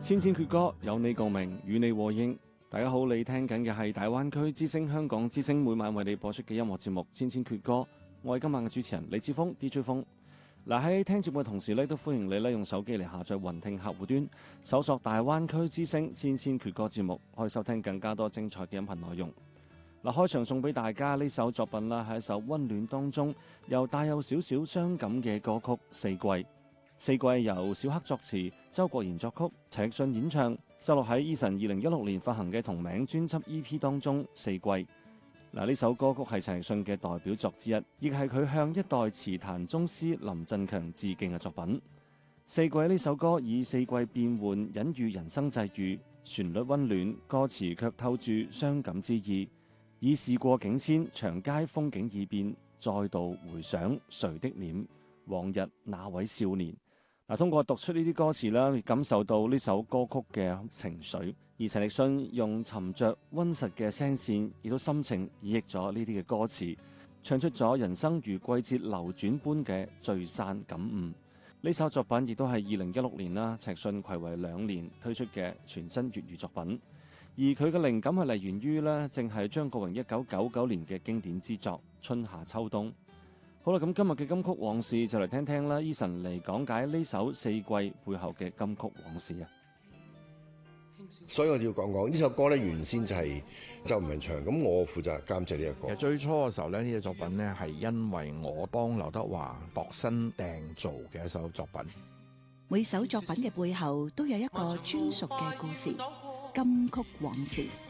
千千闕歌，有你共鳴，與你和應。大家好，你聽緊嘅係大灣區之聲香港之聲每晚為你播出嘅音樂節目《千千闕歌》。我係今晚嘅主持人李志峰 DJ 峰。喺聽節目嘅同時都歡迎你用手機嚟下載雲聽客戶端，搜索大灣區之聲千千闕歌節目，可以收聽更加多精彩嘅音頻內容。開場送俾大家呢首作品啦，係一首溫暖當中又帶有少少傷感嘅歌曲《四季》。四季由小黑作詞，周國賢作曲，陳奕迅演唱，收錄喺 Eason 2016年發行嘅同名專輯 EP 當中《四季》。呢首歌曲係陳奕迅嘅代表作之一，亦係佢向一代詞壇宗師林振強致敬嘅作品。《四季》呢首歌以四季變換隱喻人生際遇，旋律溫暖，歌詞卻透住傷感之意。以事過境遷，長街風景已變，再度回想誰的臉，往日那位少年。通過讀出呢啲歌詞啦，感受到呢首歌曲嘅情緒。而陳奕迅用沉着溫實嘅聲線，亦都深情演繹咗呢啲嘅歌詞，唱出咗人生如季節流轉般嘅聚散感悟。呢首作品亦都係2016年啦，陳奕迅暌違2年推出嘅全新粵語作品。而佢嘅靈感係嚟源於正係張國榮1999年嘅經典之作《春夏秋冬》。好啦，咁今日嘅金曲往事就嚟聽聽啦 Eason 嚟講解呢首《四季》背後嘅金曲往事啊！ 所以我要講講呢首歌咧，原先就係周吳文唱，咁我負責監製呢一個。 其實最初嘅時候咧，呢隻作品咧係因為我幫劉德華度身訂造嘅一首作品。 每首作品嘅背後都有一個專屬嘅故事，金曲往事。